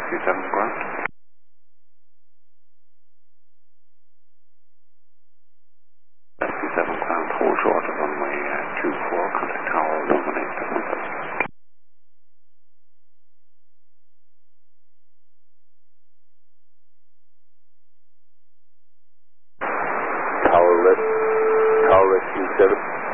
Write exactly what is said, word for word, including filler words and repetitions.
Rescue seven, ground. Rescue seven, ground, hold short of runway uh, two four, contact tower one one eight seven seven. Tower, res- tower Rescue seven.